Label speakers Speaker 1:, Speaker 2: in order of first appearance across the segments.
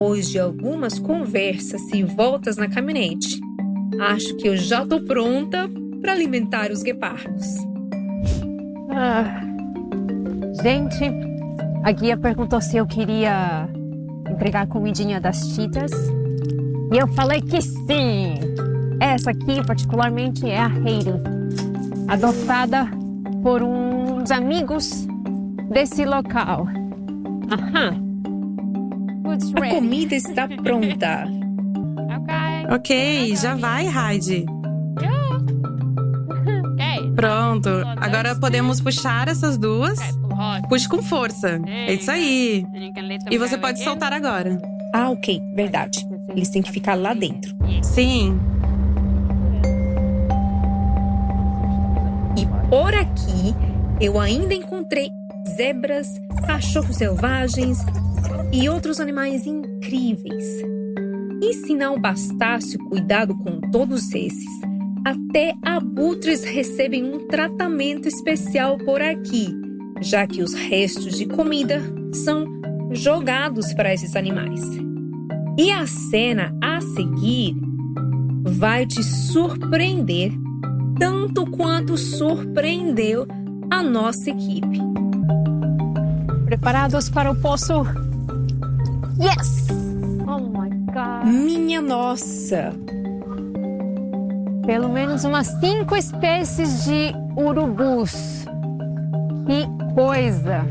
Speaker 1: Depois de algumas conversas e voltas na caminhonete, acho que eu já tô pronta para alimentar os guepardos.
Speaker 2: Gente, a guia perguntou se eu queria entregar a comidinha das cheetahs. E eu falei que sim! Essa aqui, particularmente, é a Hayley, adotada por uns amigos desse local.
Speaker 1: A comida está pronta.
Speaker 3: Ok, já vai, Heidi. Pronto, agora podemos puxar essas duas. Puxe com força. É isso aí. E você pode soltar agora.
Speaker 1: Ah, ok, verdade. Eles têm que ficar lá dentro.
Speaker 3: Sim.
Speaker 1: E por aqui, eu ainda encontrei zebras, cachorros selvagens e outros animais incríveis. E se não bastasse o cuidado com todos esses, até abutres recebem um tratamento especial por aqui, já que os restos de comida são jogados para esses animais. E a cena a seguir vai te surpreender tanto quanto surpreendeu a nossa equipe.
Speaker 2: Preparados para o poço? Yes! Oh my God!
Speaker 1: Minha nossa!
Speaker 2: Pelo menos umas 5 espécies de urubus. Que coisa!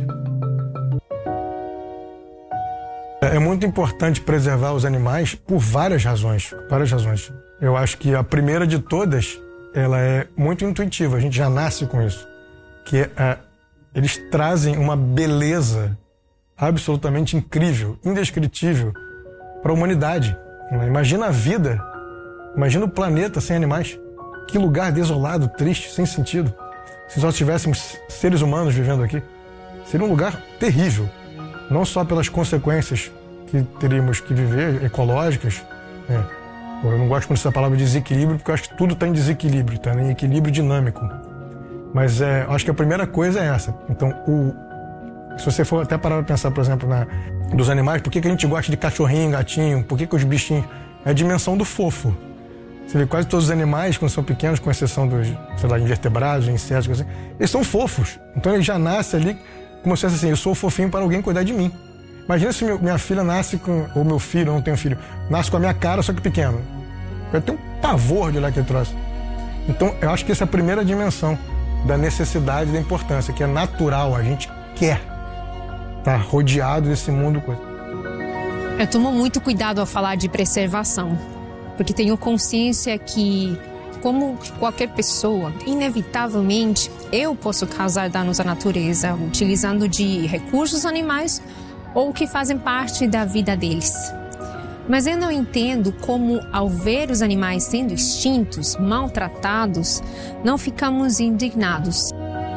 Speaker 4: É muito importante preservar os animais por várias razões. Eu acho que a primeira de todas, ela é muito intuitiva. A gente já nasce com isso. Eles trazem uma beleza absolutamente incrível, indescritível para a humanidade. Imagina a vida, imagina o planeta sem animais. Que lugar desolado, triste, sem sentido. Se só tivéssemos seres humanos vivendo aqui, seria um lugar terrível. Não só pelas consequências que teríamos que viver, ecológicas. Eu não gosto muito dessa palavra desequilíbrio, porque eu acho que tudo está em desequilíbrio, está em equilíbrio dinâmico. Mas acho que a primeira coisa é essa. Então, se você for até parar para pensar, por exemplo, dos animais, por que a gente gosta de cachorrinho, gatinho, por que os bichinhos? É a dimensão do fofo. Você vê quase todos os animais, quando são pequenos, com exceção dos, invertebrados, insetos, assim, eles são fofos. Então ele já nasce ali como se fosse assim, eu sou fofinho para alguém cuidar de mim. Imagina se minha filha nasce ou meu filho, eu não tenho filho, nasce com a minha cara, só que pequeno. Eu tenho um pavor de olhar aquele troço. Então eu acho que essa é a primeira dimensão da necessidade e da importância, que é natural, a gente quer estar rodeado desse mundo.
Speaker 5: Eu tomo muito cuidado ao falar de preservação, porque tenho consciência que, como qualquer pessoa, inevitavelmente eu posso causar danos à natureza, utilizando de recursos animais ou que fazem parte da vida deles. Mas eu não entendo como, ao ver os animais sendo extintos, maltratados, não ficamos indignados.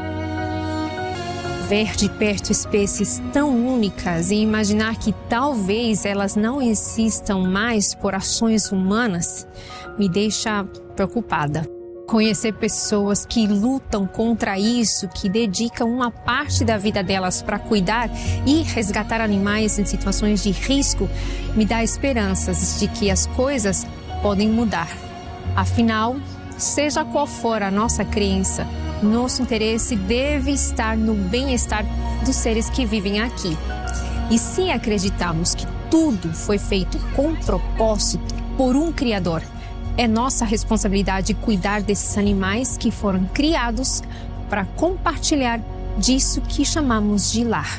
Speaker 5: Ver de perto espécies tão únicas e imaginar que talvez elas não existam mais por ações humanas me deixa preocupada. Conhecer pessoas que lutam contra isso, que dedicam uma parte da vida delas para cuidar e resgatar animais em situações de risco, me dá esperanças de que as coisas podem mudar. Afinal, seja qual for a nossa crença, nosso interesse deve estar no bem-estar dos seres que vivem aqui. E se acreditarmos que tudo foi feito com propósito por um Criador, é nossa responsabilidade cuidar desses animais que foram criados para compartilhar disso que chamamos de lar.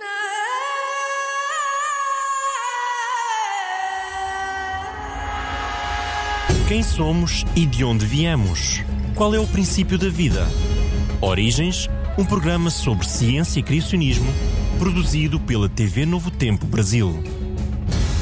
Speaker 6: Quem somos e de onde viemos? Qual é o princípio da vida? Origens, um programa sobre ciência e criacionismo, produzido pela TV Novo Tempo Brasil.